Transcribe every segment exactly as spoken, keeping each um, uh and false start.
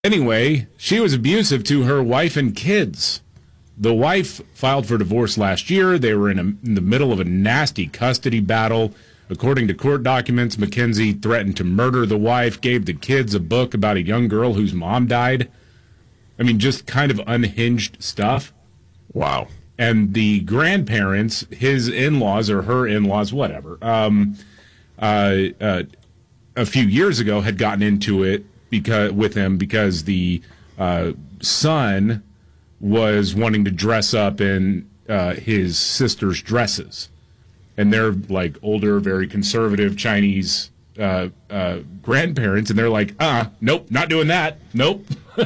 Anyway, she was abusive to her wife and kids. The wife filed for divorce last year. They were in, a, in the middle of a nasty custody battle. According to court documents, Mackenzie threatened to murder the wife, gave the kids a book about a young girl whose mom died. I mean, just kind of unhinged stuff. Wow. And the grandparents, his in-laws or her in-laws, whatever, um, uh, uh, a few years ago had gotten into it because with him because the uh, son was wanting to dress up in uh, his sister's dresses. And they're like older, very conservative Chinese uh, uh, grandparents, and they're like, uh, nope, not doing that. Nope.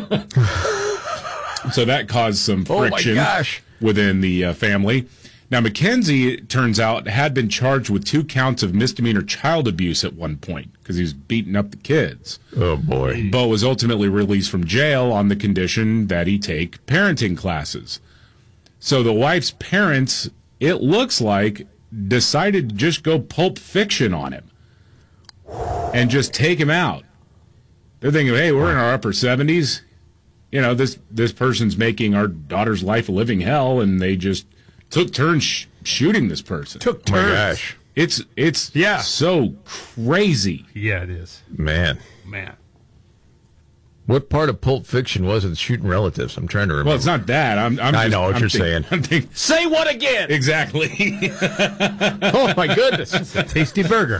So that caused some friction oh my gosh. within the uh, family. Now, Mackenzie, it turns out, had been charged with two counts of misdemeanor child abuse at one point because he was beating up the kids. Oh, boy. But was ultimately released from jail on the condition that he take parenting classes. So the wife's parents, it looks like, decided to just go Pulp Fiction on him and just take him out. They're thinking, hey, we're in our upper seventies. You know, this this person's making our daughter's life a living hell, and they just took turns sh- shooting this person. Took Oh, my turns. gosh. It's it's Yeah. so crazy. Yeah, it is. Man. Man. What part of Pulp Fiction was it shooting relatives? I'm trying to remember. Well, it's not that. I'm. I'm I just- know what I'm you're think- saying. I'm thinking, Say what again? exactly. Oh, my goodness. It's a tasty burger.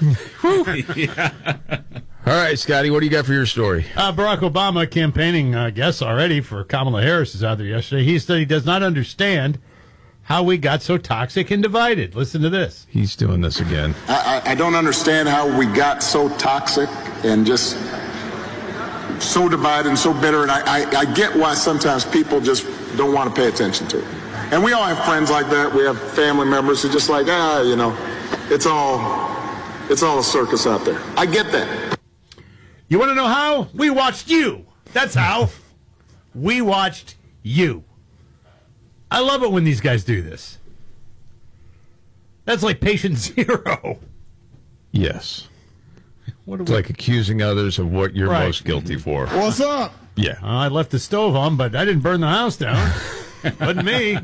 All right, Scotty, what do you got for your story? Uh, Barack Obama campaigning, I guess, already for Kamala Harris is out there yesterday. He said he does not understand how we got so toxic and divided. Listen to this. He's doing this again. I, I don't understand how we got so toxic and just so divided and so bitter. And I, I, I get why sometimes people just don't want to pay attention to it. And we all have friends like that. We have family members who just like, ah, you know, it's all, it's all a circus out there. I get that. You want to know how? We watched you. That's how. We watched you. I love it when these guys do this. That's like patient zero. Yes. What It's we, like accusing others of what you're Right. most guilty for. What's up? Yeah. Uh, I left the stove on, but I didn't burn the house down. Wasn't me.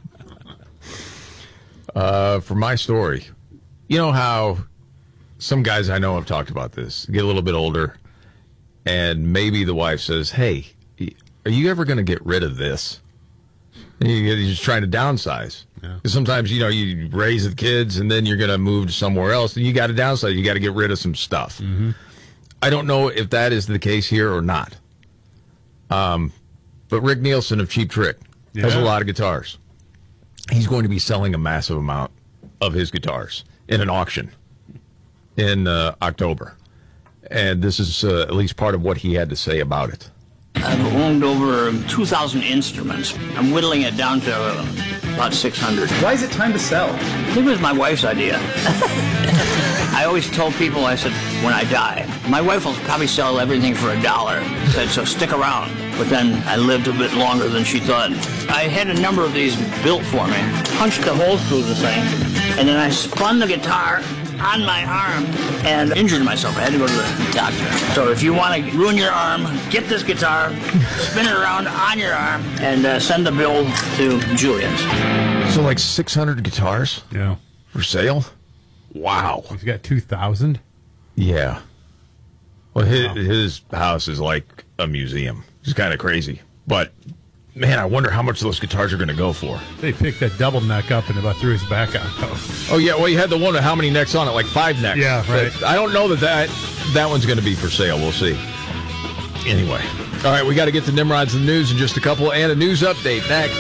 Uh, for my story, you know how some guys I know have talked about this, get a little bit older, and maybe the wife says, hey, are you ever going to get rid of this? And you- you're just trying to downsize. Yeah. 'Cause sometimes, you know, you raise the kids and then you're going to move to somewhere else and you got to downsize. You got to get rid of some stuff. Mm-hmm. I don't know if that is the case here or not. Um, but Rick Nielsen of Cheap Trick has a Yeah. lot of guitars. He's going to be selling a massive amount of his guitars in an auction in uh, October. And this is uh, at least part of what he had to say about it. I've owned over two thousand instruments. I'm whittling it down to uh, about six hundred. Why is it time to sell? I think it was my wife's idea. I always told people, I said, when I die, my wife will probably sell everything for a dollar. I said, so stick around. But then I lived a bit longer than she thought. I had a number of these built for me, punched the holes through the thing, and then I spun the guitar on my arm and injured myself. I had to go to the doctor. So if you want to ruin your arm, get this guitar, spin it around on your arm, and uh, send the bill to Julian's. So like six hundred guitars Yeah. for sale? Wow. He's got two thousand. Yeah. Well, his, his house is like a museum. It's kind of crazy. But, man, I wonder how much those guitars are going to go for. They picked that double neck up and about threw his back out. Oh, yeah. Well, you had the one with how many necks on it? Like five necks. Yeah, right. But I don't know that that, that one's going to be for sale. We'll see. Anyway. All right, we got to get to Nimrod's and the news in just a couple, and a news update next.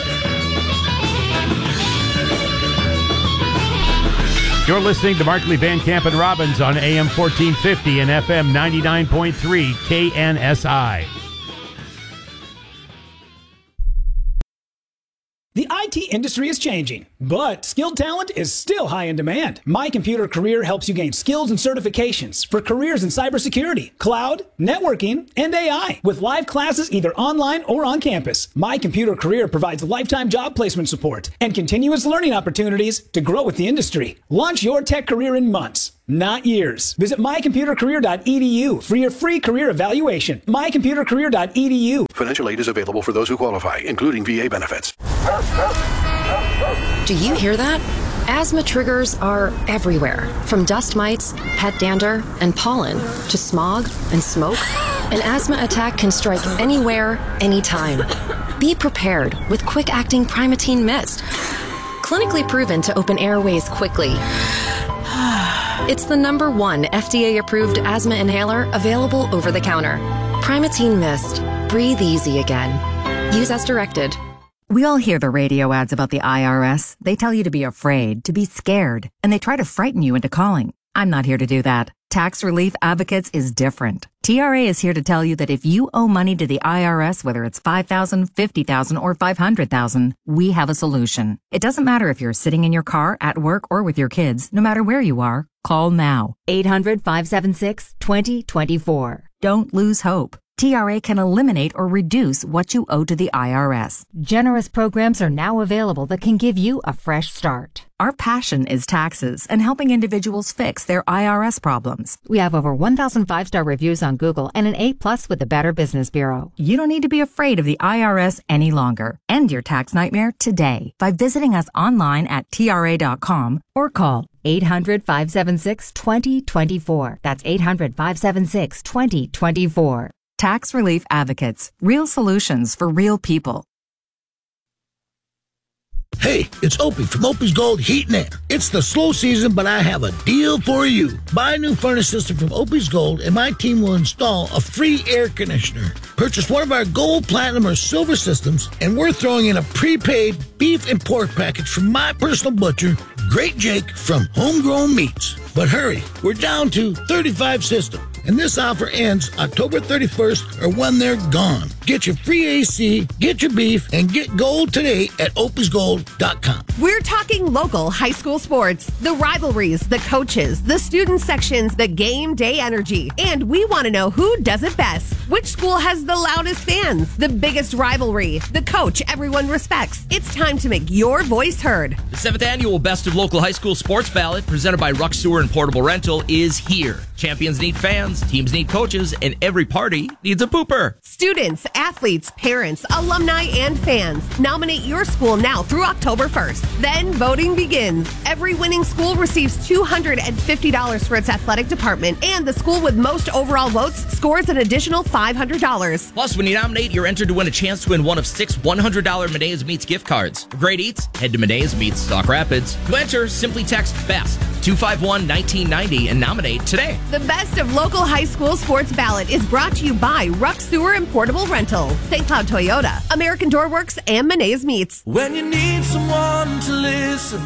You're listening to Markley, Van Camp, and Robbins on A M fourteen fifty and F M ninety-nine point three K N S I. The I T industry is changing, but skilled talent is still high in demand. My Computer Career helps you gain skills and certifications for careers in cybersecurity, cloud, networking, and A I. With live classes either online or on campus, My Computer Career provides lifetime job placement support and continuous learning opportunities to grow with the industry. Launch your tech career in months, not years. Visit my computer career dot e d u for your free career evaluation. my computer career dot e d u. Financial aid is available for those who qualify, including V A benefits. Do you hear that? Asthma triggers are everywhere, from dust mites, pet dander, and pollen, to smog and smoke. An asthma attack can strike anywhere, anytime. Be prepared with quick-acting Primatene Mist. Clinically proven to open airways quickly. It's the number one F D A-approved asthma inhaler available over the counter. Primatene Mist. Breathe easy again. Use as directed. We all hear the radio ads about the I R S. They tell you to be afraid, to be scared, and they try to frighten you into calling. I'm not here to do that. Tax Relief Advocates is different. T R A is here to tell you that if you owe money to the I R S, whether it's five thousand dollars, fifty thousand dollars, or five hundred thousand dollars, we have a solution. It doesn't matter if you're sitting in your car, at work, or with your kids. No matter where you are, call now. eight hundred, five seven six, two zero two four. Don't lose hope. T R A can eliminate or reduce what you owe to the I R S. Generous programs are now available that can give you a fresh start. Our passion is taxes and helping individuals fix their I R S problems. We have over one thousand five-star reviews on Google and an A plus with the Better Business Bureau. You don't need to be afraid of the I R S any longer. End your tax nightmare today by visiting us online at T R A dot com or call eight hundred, five seven six, two zero two four. That's eight hundred, five seven six, two zero two four. Tax Relief Advocates. Real solutions for real people. Hey, it's Opie from Opie's Gold Heat and Air. It's the slow season, but I have a deal for you. Buy a new furnace system from Opie's Gold, and my team will install a free air conditioner. Purchase one of our gold, platinum, or silver systems, and we're throwing in a prepaid beef and pork package from my personal butcher, Great Jake from Homegrown Meats. But hurry, we're down to thirty-five systems, and this offer ends October thirty-first or when they're gone. Get your free A C, get your beef, and get gold today at opies gold dot com. We're talking local high school sports, the rivalries, the coaches, the student sections, the game day energy. And we want to know who does it best. Which school has the loudest fans, the biggest rivalry, the coach everyone respects. It's time to make your voice heard. The seventh annual Best of Local High School Sports Ballot, presented by Ruck Sewer and Portable Rental, is here. Champions need fans, teams need coaches, and every party needs a pooper. Students, athletes, parents, alumni, and fans. Nominate your school now through October first. Then voting begins. Every winning school receives two hundred fifty dollars for its athletic department, and the school with most overall votes scores an additional five hundred dollars. Plus, when you nominate, you're entered to win a chance to win one of six one hundred dollars Medea's Meats gift cards. For great eats, head to Medea's Meats, Stock Rapids. To enter, simply text BEST two five one, one nine nine zero and nominate today. The Best of Local High School Sports Ballot is brought to you by Ruck Sewer and Portable Rental, Saint Cloud Toyota, American Door Works, and Medea's Meats. When you need someone to listen,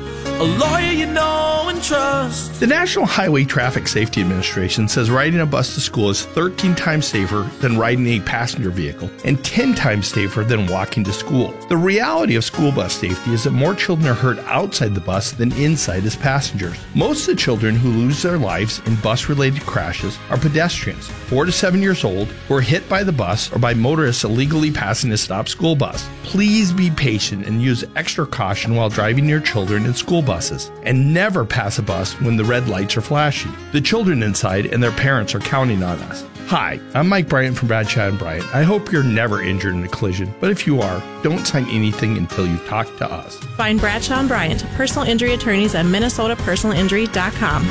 a lawyer you know and trust. The National Highway Traffic Safety Administration says riding a bus to school is thirteen times safer than riding a passenger vehicle and ten times safer than walking to school. The reality of school bus safety is that more children are hurt outside the bus than inside as passengers. Most of the children who lose their lives in bus-related crashes are pedestrians, four to seven years old, who are hit by the bus or by motorists illegally passing a stopped school bus. Please be patient and use extra caution while driving your children in school buses, and never pass a bus when the red lights are flashing. The children inside and their parents are counting on us. Hi, I'm Mike Bryant from Bradshaw and Bryant. I hope you're never injured in a collision, but if you are, don't sign anything until you talk to us. Find Bradshaw and Bryant, personal injury attorneys at minnesota personal injury dot com.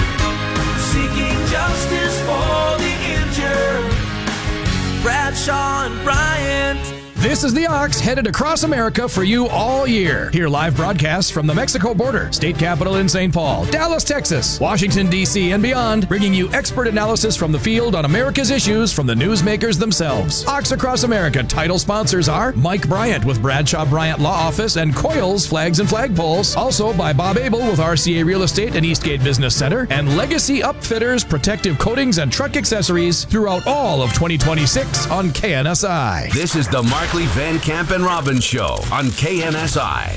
Seeking justice for the injured. Bradshaw and Bryant. This is the Ox, headed across America for you all year. Hear live broadcasts from the Mexico border, state capital in Saint Paul, Dallas, Texas, Washington, D C, and beyond, bringing you expert analysis from the field on America's issues from the newsmakers themselves. Ox Across America title sponsors are Mike Bryant with Bradshaw Bryant Law Office and Coils Flags and Flagpoles. Also by Bob Abel with R C A Real Estate and Eastgate Business Center, and Legacy Upfitters, protective coatings and truck accessories throughout all of twenty twenty-six on K N S I. This is the Mark Markley, Van Camp, and Robbins Show on K N S I.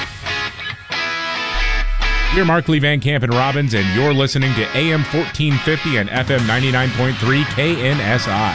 You're Markley, Van Camp, and Robbins, and you're listening to A M fourteen fifty and F M ninety-nine point three K N S I.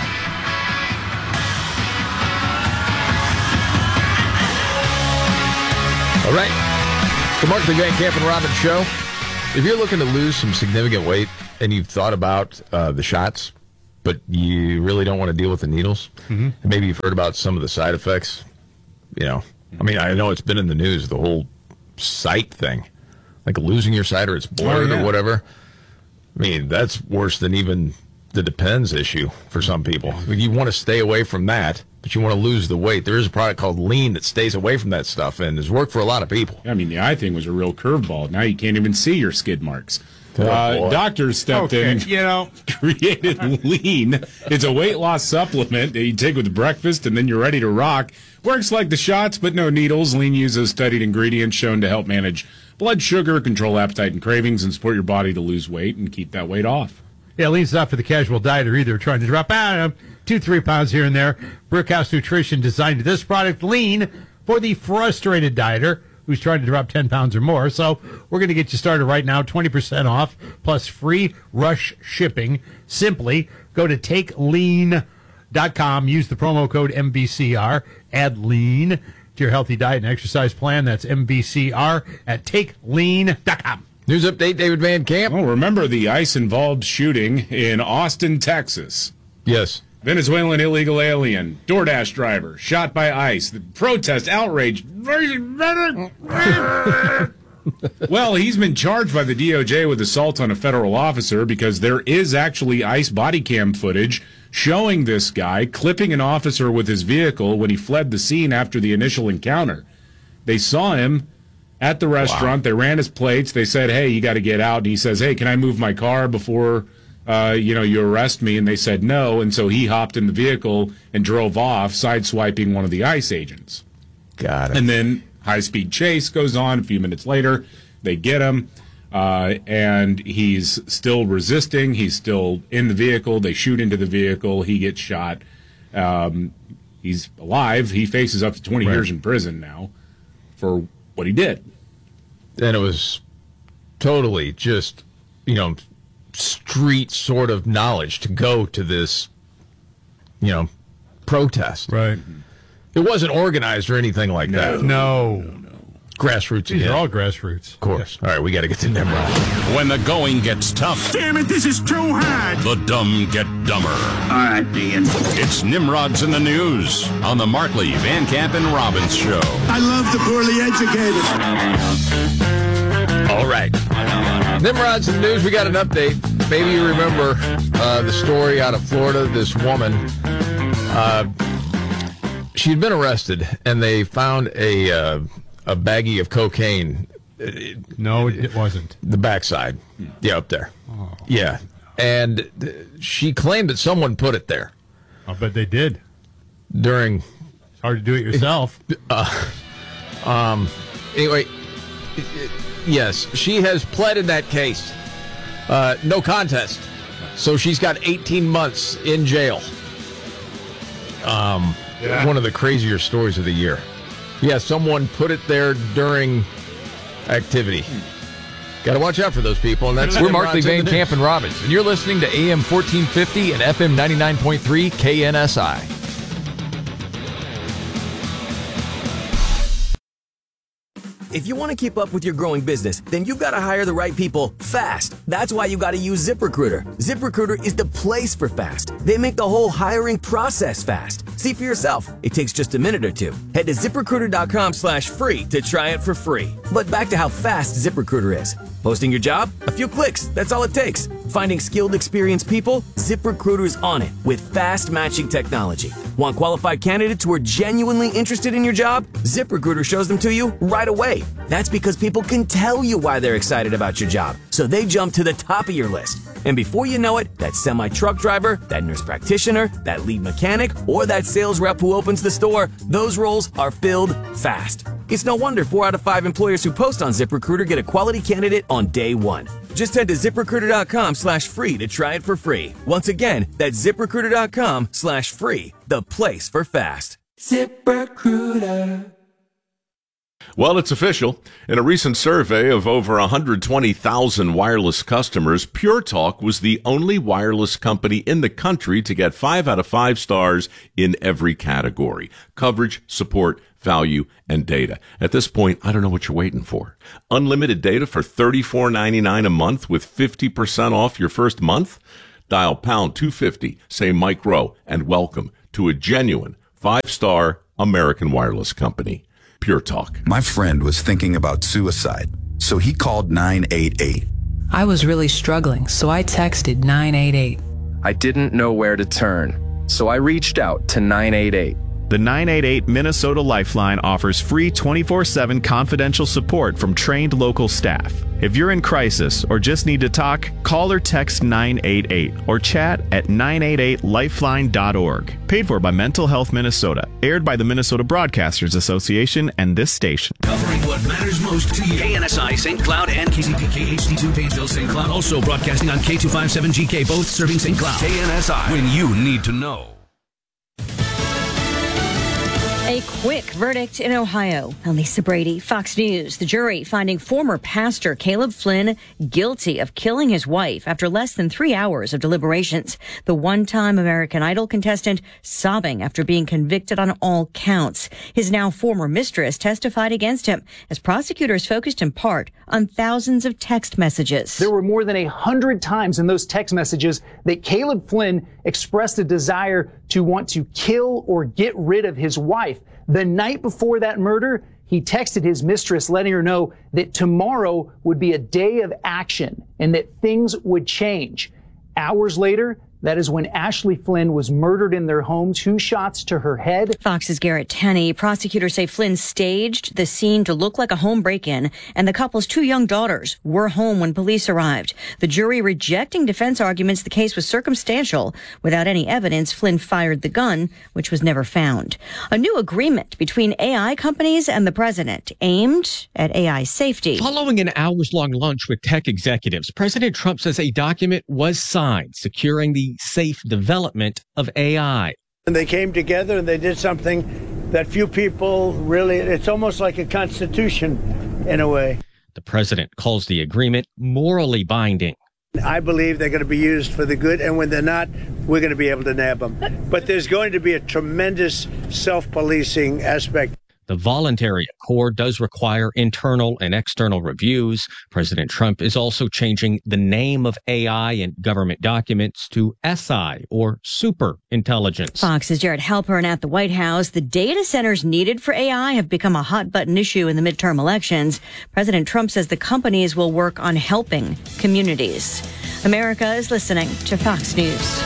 All right. The Markley, Van Camp, and Robbins Show. If you're looking to lose some significant weight and you've thought about uh, the shots, but you really don't want to deal with the needles, mm-hmm. and maybe you've heard about some of the side effects, you know, I mean, I know it's been in the news, the whole sight thing. Like losing your sight or it's blurred oh, yeah. or whatever. I mean, that's worse than even the Depends issue for some people. You want to stay away from that, but you want to lose the weight. There is a product called Lean that stays away from that stuff, and has worked for a lot of people. I mean, the eye thing was a real curveball. Now you can't even see your skid marks. Oh, uh, doctors stepped okay, in and you know. created Lean. It's a weight loss supplement that you take with breakfast, and then you're ready to rock. Works like the shots, but no needles. Lean uses studied ingredients shown to help manage blood sugar, control appetite and cravings, and support your body to lose weight and keep that weight off. Yeah, Lean's not for the casual dieter either, trying to drop out two, three pounds here and there. Brickhouse Nutrition designed this product, Lean, for the frustrated dieter who's trying to drop ten pounds or more. So we're going to get you started right now, twenty percent off, plus free rush shipping. Simply go to take lean dot com, use the promo code M B C R, add Lean to your healthy diet and exercise plan. That's M B C R at take lean dot com. News update, David Van Camp. Well, remember the ICE-involved shooting in Austin, Texas? Yes. Venezuelan illegal alien, DoorDash driver, shot by ICE. The protest, outrage. Well, he's been charged by the D O J with assault on a federal officer because there is actually ICE body cam footage showing this guy clipping an officer with his vehicle when he fled the scene after the initial encounter. They saw him at the restaurant. Wow. They ran his plates. They said, hey, you got to get out. And he says, hey, can I move my car before uh, you know, you arrest me? And they said no. And so he hopped in the vehicle and drove off, sideswiping one of the ICE agents. Got it. And then high-speed chase goes on. A few minutes later, they get him. Uh, and he's still resisting. He's still in the vehicle. They shoot into the vehicle. He gets shot. Um, he's alive. He faces up to twenty right. years in prison now for what he did. And it was totally just, you know, street sort of knowledge to go to this, you know, protest. Right. It wasn't organized or anything like no, that. No. no, no. Grassroots These again. are all grassroots. Of course. Yeah. All right, we got to get to Nimrod. When the going gets tough. Damn it, this is too hard. The dumb get dumber. All right, Dean. It's Nimrod's in the News on the Markley, Van Camp, and Robbins Show. I love the poorly educated. All right. Nimrod's in the News. We got an update. Maybe you remember uh, the story out of Florida. This woman, uh, she'd been arrested, and they found a... Uh, a baggie of cocaine. No, it wasn't. The backside. Yeah, up there. Oh. Yeah. And she claimed that someone put it there. I bet they did. During... It's hard to do it yourself. Uh, um. Anyway, yes, she has pled in that case. Uh, no contest. So she's got eighteen months in jail. Um, yeah. One of the crazier stories of the year. Yeah, someone put it there during activity. Got to watch out for those people. And that's We're Markley, Van Camp, and Robbins. And you're listening to A M fourteen fifty and F M ninety-nine point three K N S I. If you want to keep up with your growing business, then you've got to hire the right people fast. That's why you got to use ZipRecruiter. ZipRecruiter is the place for fast. They make the whole hiring process fast. See for yourself. It takes just a minute or two. Head to ZipRecruiter.com slash free to try it for free. But back to how fast ZipRecruiter is. Posting your job? A few clicks. That's all it takes. Finding skilled, experienced people? ZipRecruiter's on it with fast matching technology. Want qualified candidates who are genuinely interested in your job? ZipRecruiter shows them to you right away. That's because people can tell you why they're excited about your job, so they jump to the top of your list. And before you know it, that semi-truck driver, that nurse practitioner, that lead mechanic, or that sales rep who opens the store, those roles are filled fast. It's no wonder four out of five employers who post on ZipRecruiter get a quality candidate on day one. Just head to ZipRecruiter.com slash free to try it for free. Once again, that's ZipRecruiter.com slash free, the place for fast. ZipRecruiter. Well, it's official. In a recent survey of over one hundred twenty thousand wireless customers, Pure Talk was the only wireless company in the country to get five out of five stars in every category: coverage, support, value, and data. At this point, I don't know what you're waiting for. Unlimited data for thirty-four ninety-nine a month with fifty percent off your first month? Dial pound two fifty, say Mike Rowe, and welcome to a genuine five-star American wireless company. Pure Talk. My friend was thinking about suicide, so he called nine eight eight. I was really struggling, so I texted nine eight eight. I didn't know where to turn, so I reached out to nine eight eight. The nine eight eight Minnesota Lifeline offers free twenty-four seven confidential support from trained local staff. If you're in crisis or just need to talk, call or text nine eight eight or chat at nine eight eight lifeline dot org. Paid for by Mental Health Minnesota. Aired by the Minnesota Broadcasters Association and this station. Covering what matters most to you. K N S I, Saint Cloud, and K C P K H D two, Painesville, Saint Cloud. Also broadcasting on K two fifty-seven G K, both serving Saint Cloud. K N S I, when you need to know. A quick verdict in Ohio. I'm Lisa Brady, Fox News. The jury finding former pastor Caleb Flynn guilty of killing his wife after less than three hours of deliberations. The one-time American Idol contestant sobbing after being convicted on all counts. His now former mistress testified against him as prosecutors focused in part on thousands of text messages. There were more than a hundred times in those text messages that Caleb Flynn expressed a desire to want to kill or get rid of his wife. The night before that murder, he texted his mistress letting her know that tomorrow would be a day of action and that things would change. Hours later, that is when Ashley Flynn was murdered in their home, two shots to her head. Fox's Garrett Tenney. Prosecutors say Flynn staged the scene to look like a home break-in, and the couple's two young daughters were home when police arrived. The jury rejecting defense arguments the case was circumstantial. Without any evidence, Flynn fired the gun, which was never found. A new agreement between A I companies and the president aimed at A I safety. Following an hours-long lunch with tech executives, President Trump says a document was signed securing the safe development of A I. And they came together and they did something that few people really, it's almost like a constitution in a way. The president calls the agreement morally binding. I believe they're going to be used for the good, and when they're not, we're going to be able to nab them. But there's going to be a tremendous self-policing aspect. The voluntary accord does require internal and external reviews. President Trump is also changing the name of A I in government documents to S I, or super intelligence. Fox's Jared Halpern at the White House. The data centers needed for A I have become a hot button issue in the midterm elections. President Trump says the companies will work on helping communities. America is listening to Fox News.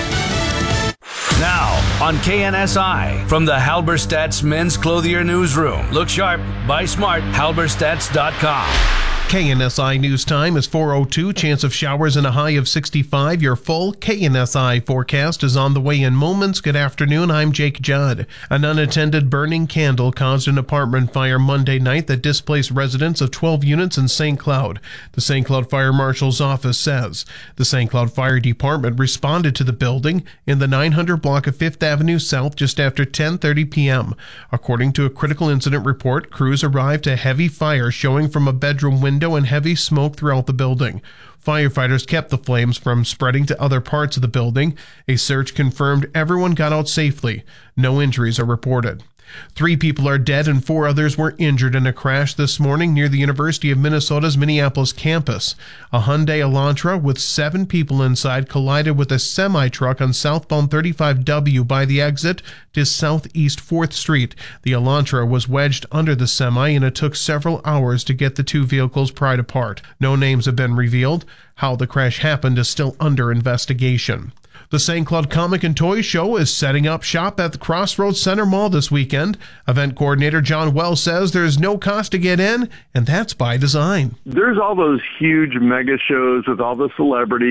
Now, on K N S I, from the Halberstadt's Men's Clothier Newsroom. Look sharp, buy smart, halberstadts dot com. K N S I News Time is four oh two. Chance of showers and a high of sixty-five. Your full K N S I forecast is on the way in moments. Good afternoon. I'm Jake Judd. An unattended burning candle caused an apartment fire Monday night that displaced residents of twelve units in Saint Cloud. The Saint Cloud Fire Marshal's office says the Saint Cloud Fire Department responded to the building in the nine hundred block of Fifth Avenue South just after ten thirty p.m. According to a critical incident report, crews arrived to heavy fire showing from a bedroom window and heavy smoke throughout the building. Firefighters kept the flames from spreading to other parts of the building. A search confirmed everyone got out safely. No injuries are reported. Three people are dead and four others were injured in a crash this morning near the University of Minnesota's Minneapolis campus. A Hyundai Elantra with seven people inside collided with a semi-truck on southbound thirty-five W by the exit to southeast fourth Street. The Elantra was wedged under the semi and it took several hours to get the two vehicles pried apart. No names have been revealed. How the crash happened is still under investigation. The Saint Cloud Comic and Toy Show is setting up shop at the Crossroads Center Mall this weekend. Event coordinator John Wells says there's no cost to get in, and that's by design. There's all those huge mega shows with all the celebrities,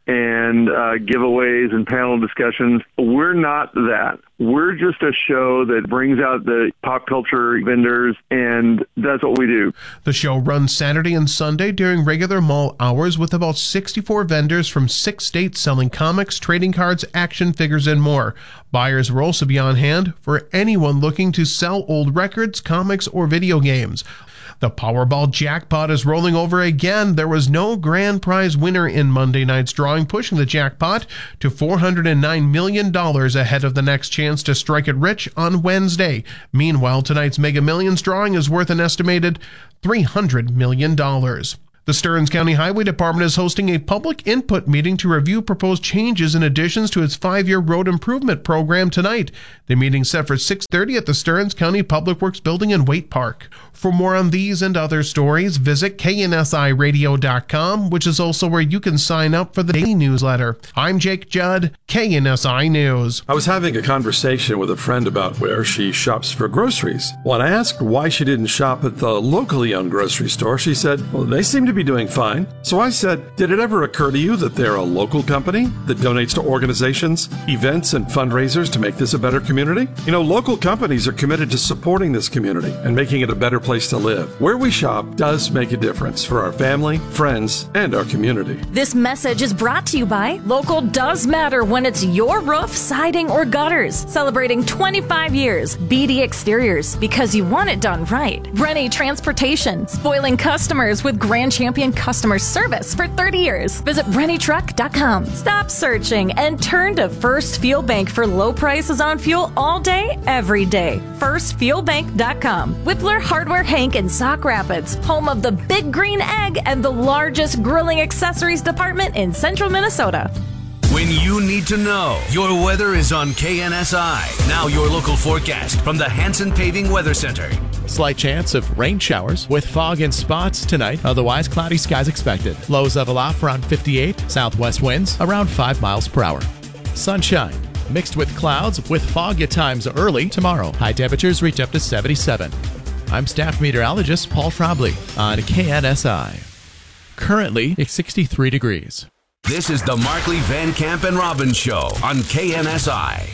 and uh, giveaways and panel discussions. We're not that. We're just a show that brings out the pop culture vendors, and that's what we do. The show runs Saturday and Sunday during regular mall hours with about sixty-four vendors from six states selling comics, trading cards, action figures, and more. Buyers will also be on hand for anyone looking to sell old records, comics, or video games. The Powerball jackpot is rolling over again. There was no grand prize winner in Monday night's drawing, pushing the jackpot to four hundred nine million dollars ahead of the next chance to strike it rich on Wednesday. Meanwhile, tonight's Mega Millions drawing is worth an estimated three hundred million dollars. The Stearns County Highway Department is hosting a public input meeting to review proposed changes and additions to its five-year road improvement program tonight. The meeting's set for six thirty at the Stearns County Public Works Building in Waite Park. For more on these and other stories, visit K N S I radio dot com, which is also where you can sign up for the daily newsletter. I'm Jake Judd, K N S I News. I was having a conversation with a friend about where she shops for groceries. When I asked why she didn't shop at the locally owned grocery store, she said, well, they seem to be doing fine. So I said, did it ever occur to you that they're a local company that donates to organizations, events, and fundraisers to make this a better community? You know, local companies are committed to supporting this community and making it a better place to live. Where we shop does make a difference for our family, friends, and our community. This message is brought to you by Local Does Matter when it's your roof, siding, or gutters. Celebrating twenty-five years. B D Exteriors, because you want it done right. Rennie Transportation, spoiling customers with Grand Champion customer service for thirty years. Visit Rennie Truck dot com. Stop searching and turn to First Fuel Bank for low prices on fuel all day, every day. First Fuel Bank dot com. Whippler Hardware Hank in Sauk Rapids, home of the Big Green Egg and the largest grilling accessories department in central Minnesota. When you need to know, your weather is on K N S I. Now your local forecast from the Hanson Paving Weather Center. Slight chance of rain showers with fog in spots tonight. Otherwise, cloudy skies expected. Lows level off around fifty-eight. Southwest winds around five miles per hour. Sunshine mixed with clouds with fog at times early tomorrow. High temperatures reach up to seventy-seven. I'm staff meteorologist Paul Trombley on K N S I. Currently, it's sixty-three degrees. This is the Markley, Van Camp, and Robbins Show on K N S I.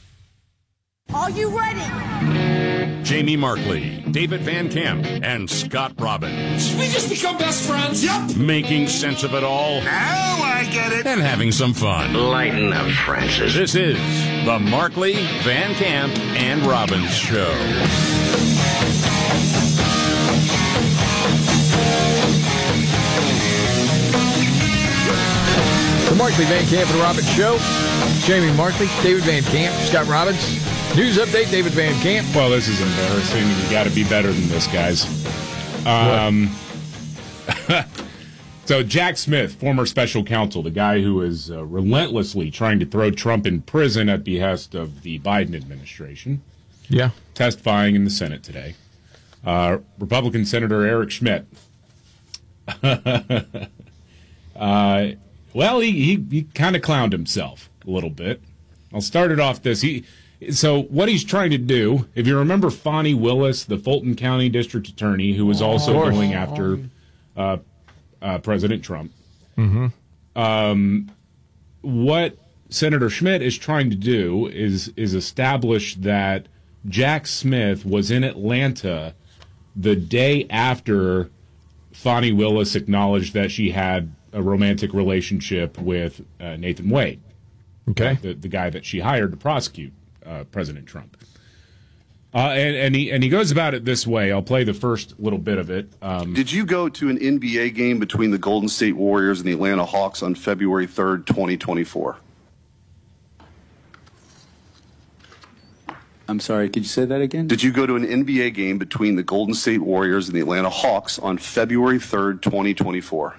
Are you ready? Jamie Markley, David Van Camp, and Scott Robbins. We just become best friends. Yep. Making sense of it all. Now I get it. And having some fun. Lighten up, Francis. This is the Markley, Van Camp, and Robbins Show. The Markley, Van Camp, and Robbins Show. Jamie Markley, David Van Camp, Scott Robbins. News update, David Van Camp. Well, this is embarrassing. You got to be better than this, guys. Um, so Jack Smith, former special counsel, the guy who is uh, relentlessly trying to throw Trump in prison at behest of the Biden administration. Yeah. Testifying in the Senate today. Uh, Republican Senator Eric Schmidt. uh, well, he, he, he kind of clowned himself a little bit. I'll start it off this. He... So what he's trying to do, if you remember Fani Willis, the Fulton County District Attorney, who was also going after uh, uh, President Trump, mm-hmm. um, what Senator Schmidt is trying to do is is establish that Jack Smith was in Atlanta the day after Fani Willis acknowledged that she had a romantic relationship with uh, Nathan Wade, okay, the, the guy that she hired to prosecute Uh, President Trump. Uh, and, and he and he goes about it this way. I'll play the first little bit of it. Um, Did you go to an N B A game between the Golden State Warriors and the Atlanta Hawks on February third, twenty twenty-four? I'm sorry, could you say that again? Did you go to an N B A game between the Golden State Warriors and the Atlanta Hawks on February third, twenty twenty-four?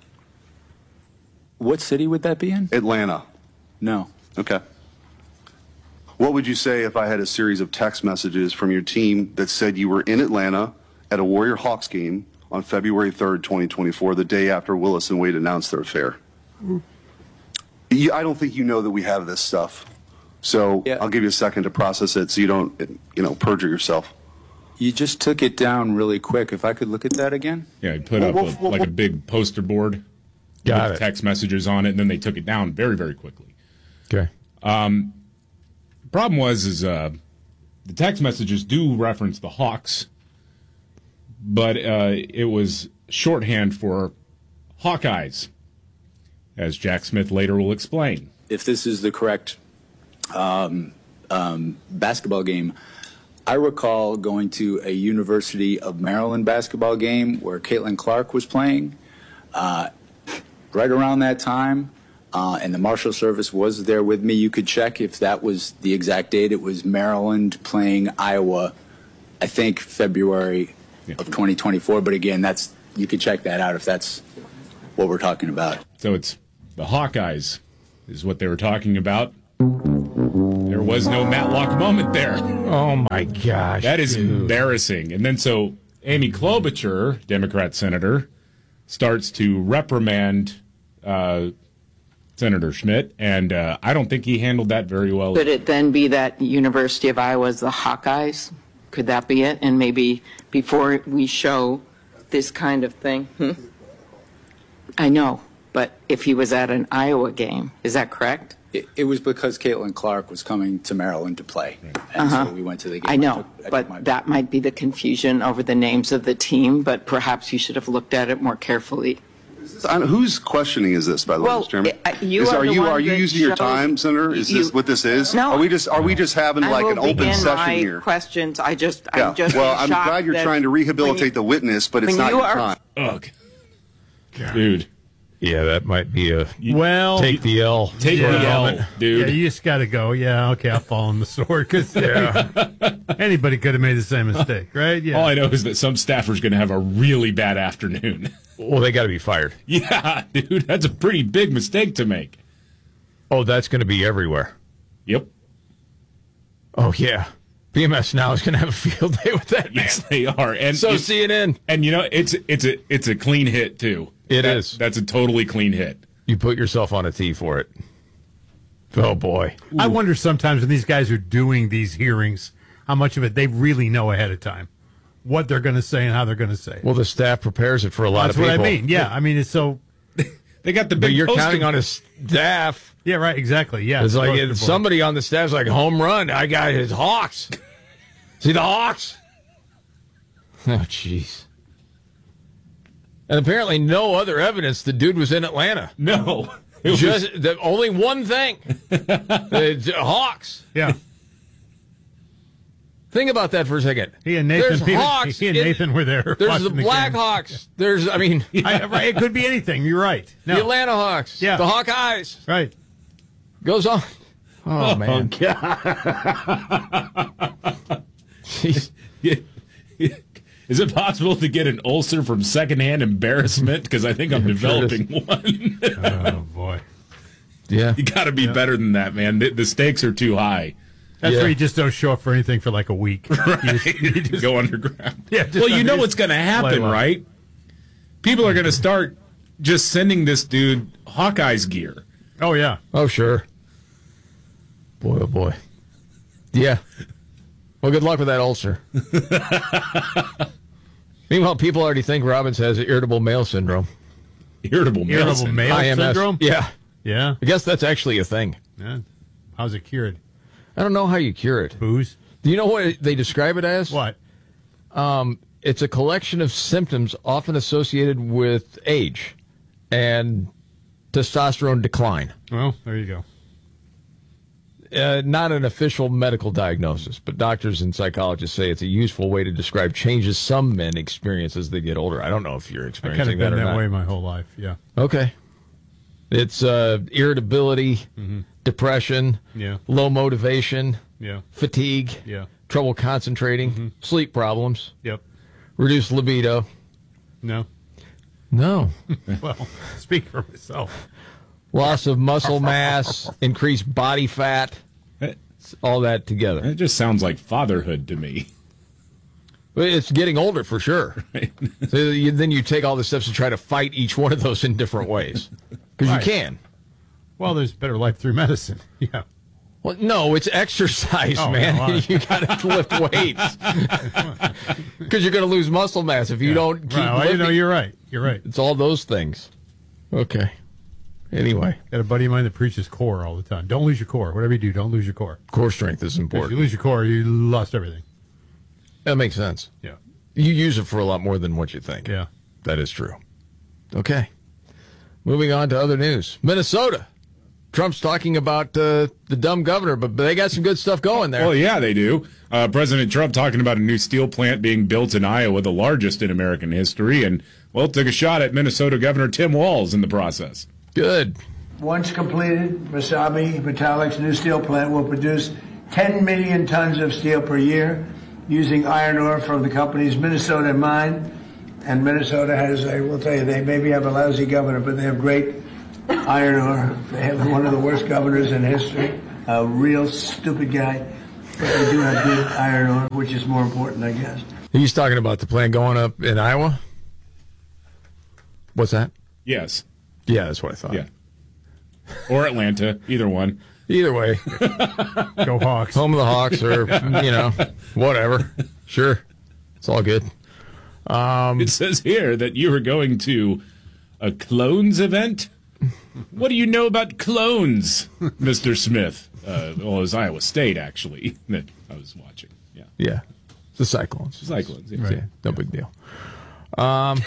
What city would that be in? Atlanta. No. Okay. What would you say if I had a series of text messages from your team that said you were in Atlanta at a Warrior Hawks game on February third, twenty twenty-four, the day after Willis and Wade announced their affair? Mm. You, I don't think you know that we have this stuff. So yeah. I'll give you a second to process it so you don't, you know, perjure yourself. You just took it down really quick. If I could look at that again? Yeah, he put well, up a, well, like well, a big poster board. Got with it. text messages on it, and then they took it down very, very quickly. Okay. Um, the problem was is uh, the text messages do reference the Hawks, but uh, it was shorthand for Hawkeyes, as Jack Smith later will explain. If this is the correct um, um, basketball game, I recall going to a University of Maryland basketball game where Caitlin Clark was playing uh, right around that time, uh, and the Marshal Service was there with me. You could check if that was the exact date. It was Maryland playing Iowa, I think February yeah. of twenty twenty-four. But again, that's you could check that out if that's what we're talking about. So it's the Hawkeyes is what they were talking about. There was no Matlock moment there. Oh, my gosh. That is dude. embarrassing. And then so Amy Klobuchar, Democrat senator, starts to reprimand uh, Senator Schmidt, and uh, I don't think he handled that very well. Could it then be that University of Iowa's the Hawkeyes? Could that be it? And maybe before we show this kind of thing? Hmm? I know, but if he was at an Iowa game, is that correct? It, it was because Caitlin Clark was coming to Maryland to play, and Uh-huh. so we went to the game. I know, took- I but took my- that might be the confusion over the names of the team, but perhaps you should have looked at it more carefully. Uh, Whose questioning is this, by the way, Well, Mister Chairman? uh, you Is- are are the you one are you that using your showed- time, Senator? Is this you- what this is? No. Are we just are we just having I like will an open begin session my here? questions. I just, Yeah. I'm just well, I'm shocked glad you're that trying to when rehabilitate you- the witness, but it's when not you your are- time. Ugh. Dude. Yeah, that might be a Well, take the L. Take Yeah. the L, dude. Yeah, you just got to go. Yeah, okay, I'll fall on the sword because Yeah. anybody could have made the same mistake, right? Yeah. All I know is that some staffer's going to have a really bad afternoon. Well, they got to be fired. Yeah, dude, that's a pretty big mistake to make. Oh, that's going to be everywhere. Yep. Oh, yeah. B M S now is going to have a field day with that. Yes, they are. And So it- C N N. And you know, it's it's a it's a clean hit too. It That- is. That's a totally clean hit. You put yourself on a tee for it. Oh, boy. I wonder sometimes when these guys are doing these hearings, how much of it they really know ahead of time, what they're going to say and how they're going to say it. Well, the staff prepares it for a lot That's of people. what I mean. Yeah, I mean it's so. They got the But big. you're poster- counting on a staff. Yeah, right. Exactly. Yeah, It's like poster it's board. somebody on the staff's like, home run. I got his Hawks. See the Hawks? Oh, jeez. And apparently no other evidence the dude was in Atlanta. No. It was- Just the, only one thing. The Hawks. Yeah. Think about that for a second. He and Nathan. There's he, Hawks. he and in- Nathan were there. There's the watching Black game. Hawks. There's, I mean, I, right, it could be anything. You're right. No. the Atlanta Hawks. Yeah. The Hawkeyes. Right. Goes on. Oh, man. Jeez. Is it possible to get an ulcer from secondhand embarrassment? Because I think I'm developing one. Oh boy. Yeah. You got to be better than that, man. The, the stakes are too high. That's Yeah. where you just don't show up for anything for like a week. Right. You just, you just- Go underground. Yeah, just well, you know under- what's going to happen, play low. right? People are going to start just sending this dude Hawkeye's gear. Oh yeah. Oh, sure. Boy, oh, boy. Yeah. Well, good luck with that ulcer. Meanwhile, people already think Robbins has irritable male syndrome. Irritable male Irritable syndrome. male I M S. syndrome. Yeah. Yeah. I guess that's actually a thing. Yeah. How's it cured? I don't know how you cure it. Booze. Do you know what they describe it as? What? Um, it's a collection of symptoms often associated with age and testosterone decline. Well, there you go. Uh, not an official medical diagnosis, but doctors and psychologists say it's a useful way to describe changes some men experience as they get older. I don't know if you're I kind of experiencing been that or that not. way my whole life. Yeah. Okay. It's uh, irritability, Mm-hmm. depression, Yeah. low motivation, Yeah. fatigue, Yeah. trouble concentrating, Mm-hmm. sleep problems, Yep. reduced libido. No. No. Well, speak for myself. Loss of muscle mass, increased body fat, it's all that together. It just sounds like fatherhood to me. But it's getting older for sure. Right. So you, then you take all the steps to try to fight each one of those in different ways. Because Right. you can. Well, there's better life through medicine. Yeah. Well, no, it's exercise, Oh, man. no, I- You got to lift weights. Because you're going to lose muscle mass if you Yeah. don't keep Right, well, lifting. you know, you're right. You're right. It's all those things. Okay. Anyway. Got a buddy of mine that preaches core all the time. Don't lose your core. Whatever you do, don't lose your core. Core strength is If important. you lose your core, you lost everything. That makes sense. Yeah. You use it for a lot more than what you think. Yeah. That is true. Okay. Moving on to other news. Minnesota. Trump's talking about uh, the dumb governor, but they got some good stuff going there. Well, yeah, they do. Uh, President Trump talking about a new steel plant being built in Iowa, the largest in American history, and, well, took a shot at Minnesota Governor Tim Walz in the process. Good. Once completed, Wasabi Metallic's new steel plant will produce ten million tons of steel per year using iron ore from the company's Minnesota mine. And Minnesota has, I will tell you, they maybe have a lousy governor, but they have great iron ore. They have one of the worst governors in history, a real stupid guy. But they do have good iron ore, which is more important, I guess. He's talking about the plant going up in Iowa? What's that? Yes. Yeah, that's what I thought. Yeah. Or Atlanta, either one. Either way. Go Hawks. Home of the Hawks or, you know, whatever. Sure. It's all good. Um, it says here that you were going to a clones event. What do you know about clones, Mister Smith? Uh, well, it was Iowa State, actually, that I was watching. Yeah. Yeah. The Cyclones. Cyclones, yeah. Right. Yeah, no big deal. Um,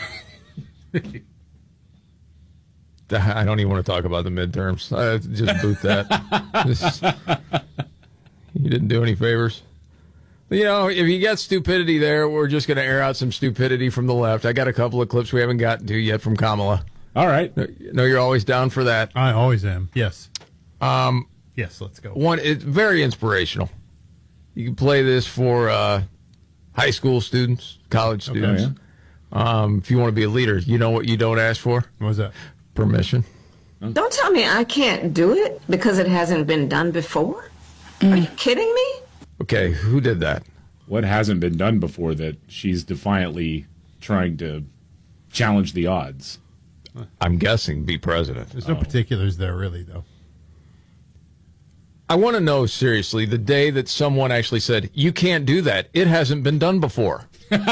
I don't even want to talk about the midterms. I just boot that. Just, you didn't do any favors. You know, if you got stupidity there, we're just going to air out some stupidity from the left. I got a couple of clips we haven't gotten to yet from Kamala. All right. No, you're always down for that. I always am. Yes. Um, yes, let's go. One, it's very inspirational. You can play this for uh, high school students, college students. Okay, um, if you want to be a leader, you know what you don't ask for? What was that? Permission. Don't tell me I can't do it because it hasn't been done before. Are you kidding me? Okay, who did that? What hasn't been done before that she's defiantly trying to challenge the odds? I'm guessing be president. There's no Oh. particulars there, really, though. I want to know, seriously, the day that someone actually said, you can't do that. It hasn't been done before.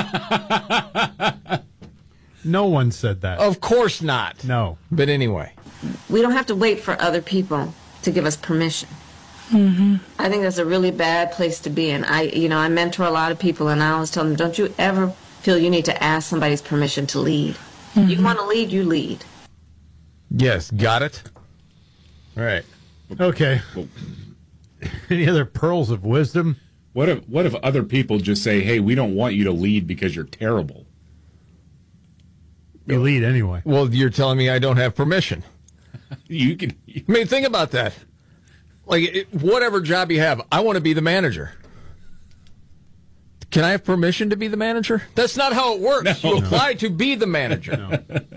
No one said that. Of course not. No. But anyway. We don't have to wait for other people to give us permission. Mm-hmm. I think that's a really bad place to be in. I, you know, I mentor a lot of people, and I always tell them, don't you ever feel you need to ask somebody's permission to lead. Mm-hmm. You want to lead, you lead. Yes, got it? All right. Okay. Any other pearls of wisdom? What if what if other people just say, hey, we don't want you to lead because you're terrible? You lead anyway. Well, you're telling me I don't have permission. You can. I mean, think about that. Like, it, whatever job you have, I want to be the manager. Can I have permission to be the manager? That's not how it works. No. You apply to be the manager. No.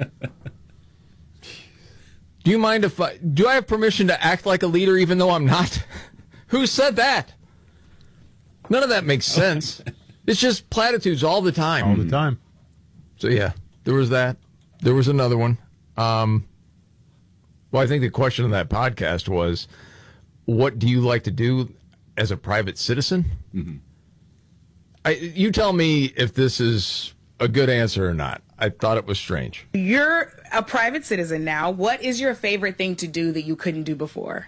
Do you mind if I, do I have permission to act like a leader even though I'm not? Who said that? None of that makes sense. It's just platitudes all the time. All the time. So, yeah, there was that. There was another one. Um, well, I think the question of that podcast was, what do you like to do as a private citizen? Mm-hmm. I, you tell me if this is a good answer or not. I thought it was strange. You're a private citizen now. What is your favorite thing to do that you couldn't do before?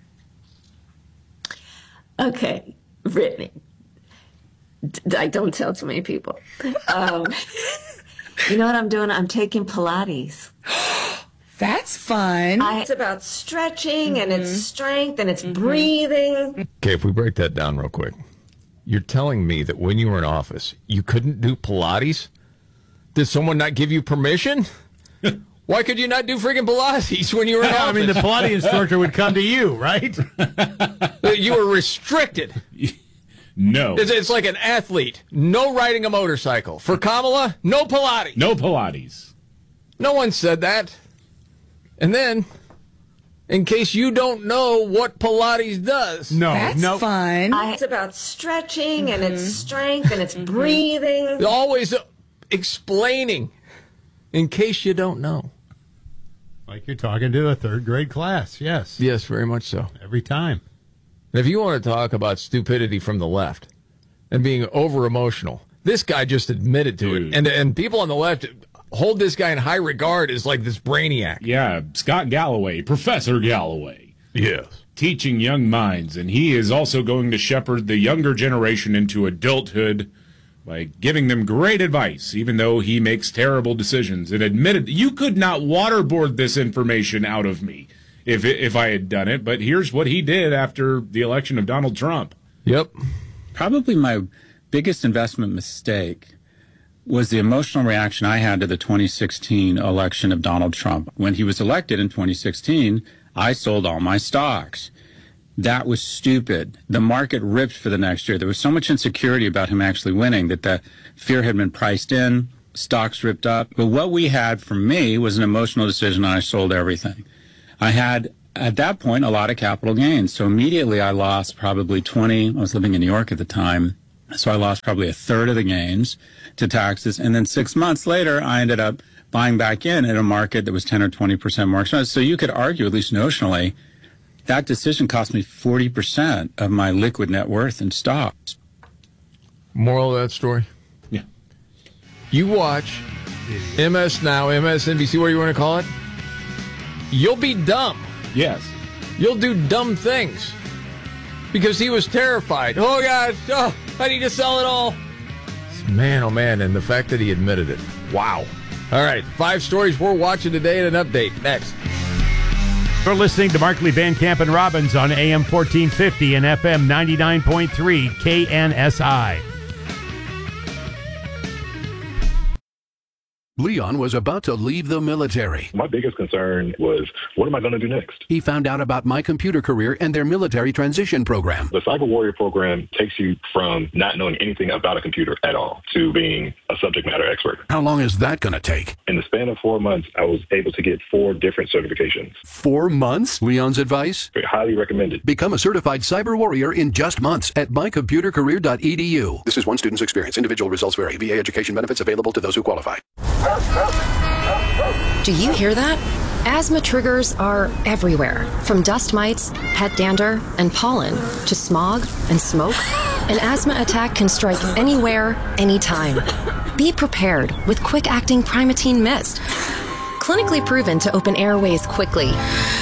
Okay, Brittany. D- I don't tell too many people. Um, you know what I'm doing? I'm taking Pilates. That's fun. I, it's about stretching, mm-hmm. and it's strength, and it's mm-hmm. breathing. Okay, if we break that down real quick. You're telling me that when you were in office, you couldn't do Pilates? Did someone not give you permission? Why could you not do friggin' Pilates when you were in office? I mean, the Pilates instructor would come to you, right? You were restricted. No. It's, it's like an athlete. No riding a motorcycle. For Kamala, no Pilates. No Pilates. No one said that. And then, in case you don't know what Pilates does. No, That's no. fun. I, it's about stretching, mm-hmm. and it's strength, and it's mm-hmm. breathing. Always uh, explaining, in case you don't know. Like you're talking to a third grade class, yes. Yes, very much so. Every time. And if you want to talk about stupidity from the left and being over emotional, this guy just admitted to Dude. it. And and people on the left, hold this guy in high regard as like this brainiac. Yeah, Scott Galloway, Professor Galloway. Yes. Teaching young minds, and he is also going to shepherd the younger generation into adulthood by giving them great advice, even though he makes terrible decisions. And admitted, you could not waterboard this information out of me if if I had done it, but here's what he did after the election of Donald Trump. Yep. Probably my biggest investment mistake was the emotional reaction I had to the twenty sixteen election of Donald Trump. When he was elected in twenty sixteen, I sold all my stocks. That was stupid. The market ripped for the next year. There was so much insecurity about him actually winning that the fear had been priced in, stocks ripped up. But what we had from me was an emotional decision, and I sold everything. I had, at that point, a lot of capital gains. So immediately I lost probably twenty, I was living in New York at the time, so I lost probably a third of the gains to taxes. And then six months later, I ended up buying back in at a market that was ten or twenty percent more expensive. So you could argue, at least notionally, that decision cost me forty percent of my liquid net worth in stocks. Moral of that story? Yeah. You watch M S Now, M S N B C, what do you want to call it? You'll be dumb. Yes. You'll do dumb things. Because he was terrified. Oh, God, oh, I need to sell it all. Man, oh, man, and the fact that he admitted it. Wow. All right, five stories we're watching today and an update next. You're listening to Markley, Van Camp, and Robbins on A M fourteen fifty and F M ninety-nine point three K N S I. Leon was about to leave the military. My biggest concern was, what am I going to do next? He found out about My Computer Career and their military transition program. The Cyber Warrior program takes you from not knowing anything about a computer at all to being a subject matter expert. How long is that going to take? In the span of four months, I was able to get four different certifications. Four months? Leon's advice? Highly recommended. Become a certified cyber warrior in just months at my computer career dot e d u. This is one student's experience. Individual results vary. V A education benefits available to those who qualify. Do you hear that? Asthma triggers are everywhere, from dust mites, pet dander, and pollen, to smog and smoke. An asthma attack can strike anywhere, anytime. Be prepared with quick-acting Primatene Mist. Clinically proven to open airways quickly.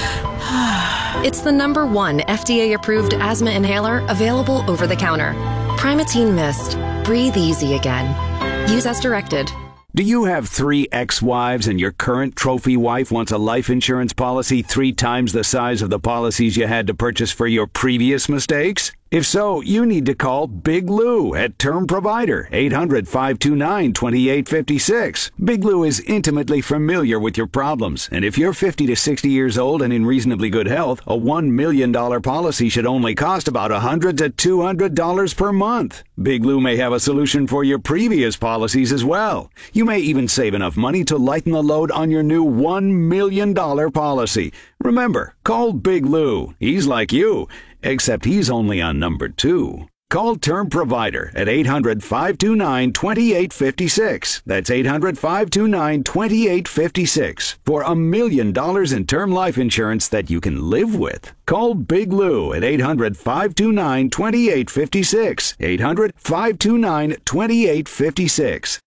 It's the number one F D A-approved asthma inhaler available over the counter. Primatene Mist. Breathe easy again. Use as directed. Do you have three ex-wives and your current trophy wife wants a life insurance policy three times the size of the policies you had to purchase for your previous mistakes? If so, you need to call Big Lou at Term Provider, eight hundred, five two nine, two eight five six. Big Lou is intimately familiar with your problems, and if you're fifty to sixty years old and in reasonably good health, a one million dollars policy should only cost about one hundred to two hundred dollars per month. Big Lou may have a solution for your previous policies as well. You may even save enough money to lighten the load on your new one million dollars policy. Remember, call Big Lou. He's like you, except he's only on number two. Call Term Provider at eight hundred, five two nine, two eight five six. That's eight hundred, five two nine, two eight five six for a million dollars in term life insurance that you can live with. Call Big Lou at eight hundred, five two nine, two eight five six. eight hundred, five two nine, two eight five six.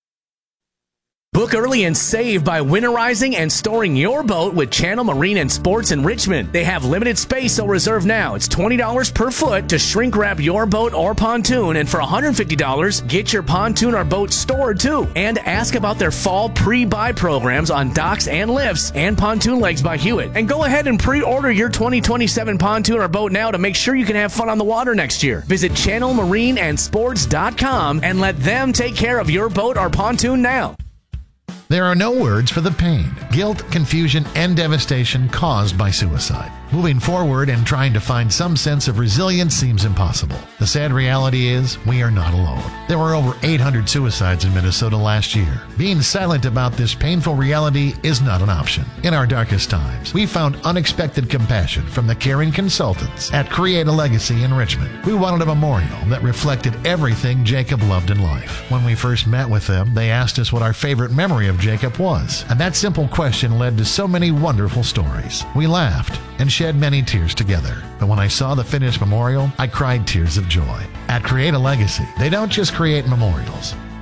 Book early and save by winterizing and storing your boat with Channel Marine and Sports in Richmond. They have limited space, so reserve now. It's twenty dollars per foot to shrink wrap your boat or pontoon, and for one hundred fifty dollars, get your pontoon or boat stored too. And ask about their fall pre-buy programs on docks and lifts and pontoon legs by Hewitt. And go ahead and pre-order your twenty twenty-seven pontoon or boat now to make sure you can have fun on the water next year. Visit channel marine and sports dot com and let them take care of your boat or pontoon now. There are no words for the pain, guilt, confusion, and devastation caused by suicide. Moving forward and trying to find some sense of resilience seems impossible. The sad reality is we are not alone. There were over eight hundred suicides in Minnesota last year. Being silent about this painful reality is not an option. In our darkest times, we found unexpected compassion from the caring consultants at Create a Legacy in Richmond. We wanted a memorial that reflected everything Jacob loved in life. When we first met with them, they asked us what our favorite memory of Jacob was, and that simple question led to so many wonderful stories. We laughed and shed many tears together. But when I saw the finished memorial, I cried tears of joy. At Create a Legacy, they don't just create memorials.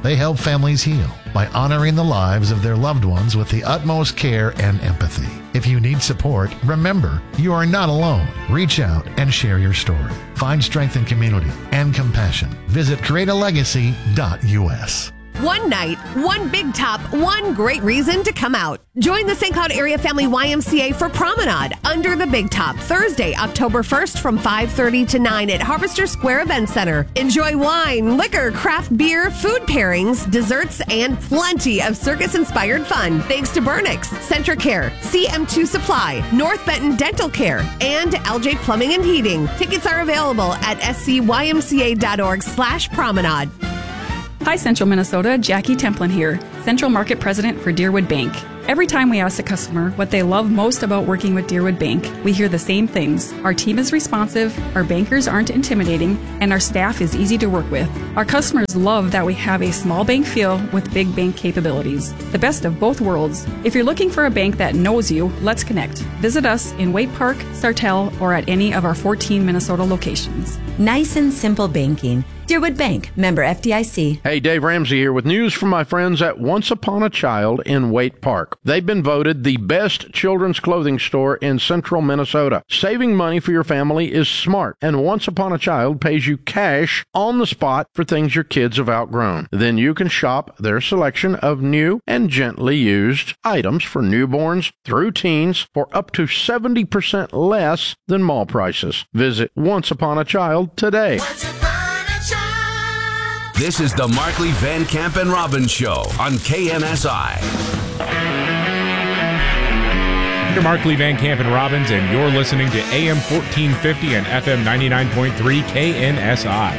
They help families heal by honoring the lives of their loved ones with the utmost care and empathy. If you need support, remember, you are not alone. Reach out and share your story. Find strength in community and compassion. Visit create a legacy dot U S. One night, one big top, one great reason to come out. Join the Saint Cloud Area Family Y M C A for Promenade Under the Big Top, Thursday, October first from five thirty to nine at Harvester Square Event Center. Enjoy wine, liquor, craft beer, food pairings, desserts, and plenty of circus-inspired fun. Thanks to Burnix, Centricare, C M two Supply, North Benton Dental Care, and L J Plumbing and Heating. Tickets are available at s c y m c a dot org slash promenade. Hi, Central Minnesota. Jackie Templin here, Central Market President for Deerwood Bank. Every time we ask a customer what they love most about working with Deerwood Bank, we hear the same things. Our team is responsive, our bankers aren't intimidating, and our staff is easy to work with. Our customers love that we have a small bank feel with big bank capabilities. The best of both worlds. If you're looking for a bank that knows you, let's connect. Visit us in Waite Park, Sartell, or at any of our fourteen Minnesota locations. Nice and simple banking. Deerwood Bank, member F D I C. Hey, Dave Ramsey here with news from my friends at Once Upon a Child in Waite Park. They've been voted the best children's clothing store in central Minnesota. Saving money for your family is smart, and Once Upon a Child pays you cash on the spot for things your kids have outgrown. Then you can shop their selection of new and gently used items for newborns through teens for up to seventy percent less than mall prices. Visit Once Upon a Child today. This is the Markley, Van Camp, and Robbins Show on K N S I. You're Markley, Van Camp, and Robbins, and you're listening to A M fourteen fifty and F M ninety-nine point three K N S I.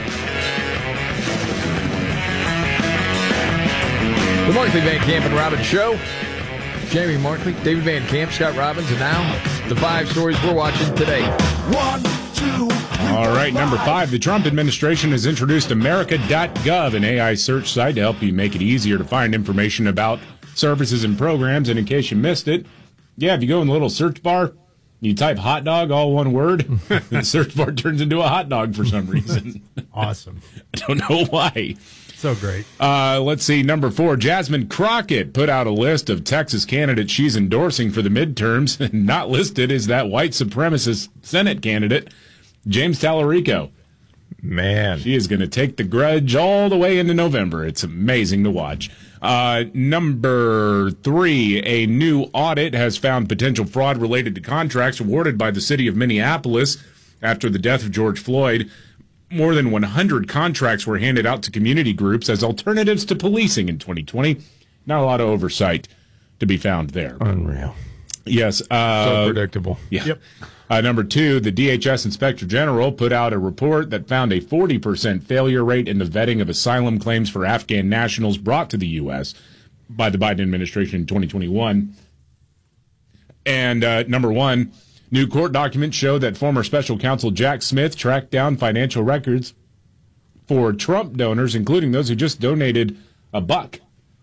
The Markley, Van Camp, and Robbins Show. Jamie Markley, David Van Camp, Scott Robbins, and now the five stories we're watching today. One, two. All right, number five, the Trump administration has introduced America dot gov, an A I search site to help you make it easier to find information about services and programs. And in case you missed it, yeah, if you go in the little search bar, you type hot dog, all one word, and the search bar turns into a hot dog for some reason. Awesome. I don't know why. So great. Uh, let's see. Number four, Jasmine Crockett put out a list of Texas candidates she's endorsing for the midterms, and not listed is that white supremacist Senate candidate, James Tallarico. Man. She is going to take the grudge all the way into November. It's amazing to watch. Uh, number three, a new audit has found potential fraud related to contracts awarded by the city of Minneapolis after the death of George Floyd. More than one hundred contracts were handed out to community groups as alternatives to policing in twenty twenty. Not a lot of oversight to be found there. Unreal. Yes. Uh, so predictable. Yeah. Yep. Uh, number two, the D H S Inspector General put out a report that found a forty percent failure rate in the vetting of asylum claims for Afghan nationals brought to the U S by the Biden administration in twenty twenty-one. And uh, number one, new court documents show that former special counsel Jack Smith tracked down financial records for Trump donors, including those who just donated a buck.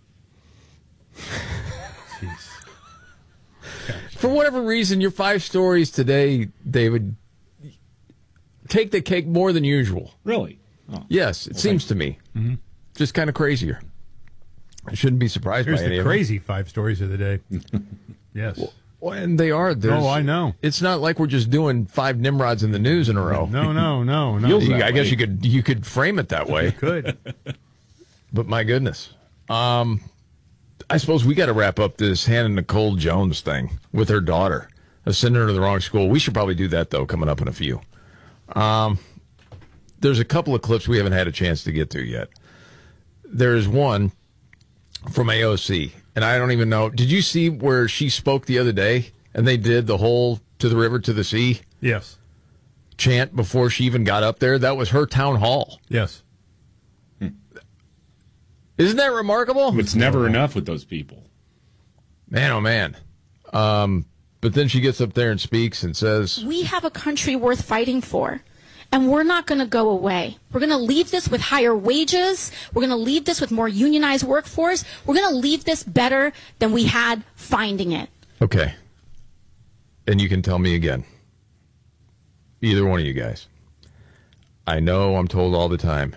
For whatever reason, your five stories today, David, take the cake more than usual. Really? Oh. Yes, it well, seems to me. Mm-hmm. Just kind of crazier. I shouldn't be surprised Here's by any the of them. crazy five stories of the day. Yes. Well, well, and they are. Oh, I know. It's not like we're just doing five Nimrods in the news in a row. No, no, no, no. You, I guess you could you could frame it that way. You could. But my goodness. Um, I suppose we got to wrap up this Hannah Nicole Jones thing with her daughter. Of sending her to the wrong school. We should probably do that, though, coming up in a few. Um, there's a couple of clips we haven't had a chance to get to yet. There's one from A O C, and I don't even know. Did you see where she spoke the other day, and they did the whole to the river, to the sea? Yes. Chant before she even got up there? That was her town hall. Yes. Hmm. Isn't that remarkable? It's never enough with those people. Man, oh, man. Um... But then she gets up there and speaks and says, we have a country worth fighting for, and we're not going to go away. We're going to leave this with higher wages. We're going to leave this with more unionized workforce. We're going to leave this better than we had finding it. Okay. And you can tell me again. Either one of you guys. I know I'm told all the time,